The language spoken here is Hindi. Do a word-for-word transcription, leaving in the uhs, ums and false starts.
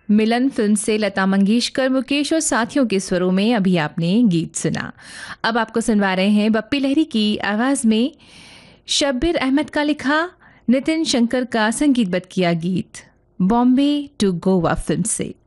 मिलन फिल्म से लता मंगेशकर, मुकेश और साथियों के स्वरों में अभी आपने गीत सुना। अब आपको सुनवा रहे हैं बप्पी लहरी की आवाज़ में शब्बीर अहमद का लिखा, नितिन शंकर का संगीतबद्ध किया गीत बॉम्बे टू गोवा फिल्म से।